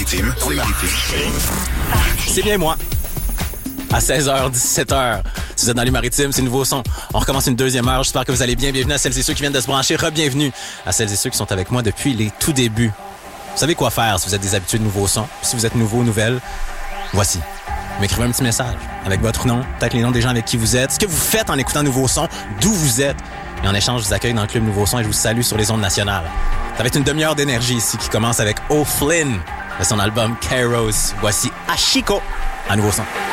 Maritime. C'est bien moi. À 16h, 17h. Si vous êtes dans les maritimes, c'est Nouveau Son. On recommence une deuxième heure. J'espère que vous allez bien. Bienvenue à celles et ceux qui viennent de se brancher. Re-bienvenue à celles et ceux qui sont avec moi depuis les tout débuts. Vous savez quoi faire si vous êtes des habitués de Nouveau Son. Si vous êtes nouveau, nouvelle, voici. Vous m'écrivez un petit message avec votre nom, peut-être les noms des gens avec qui vous êtes, ce que vous faites en écoutant Nouveau Son, d'où vous êtes. Et en échange, je vous accueille dans le club Nouveau Son et je vous salue sur les ondes nationales. Ça va être une demi-heure d'énergie ici qui commence avec O'Flynn de son album Kairos. Voici Ashiko à Nouveau Son.